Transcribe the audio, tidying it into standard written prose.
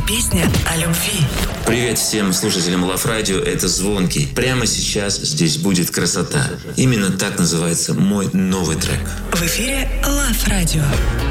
песня о любви. Привет всем слушателям Love Radio, это Звонкий. Прямо сейчас здесь будет красота. Именно так называется мой новый трек. В эфире Love Radio.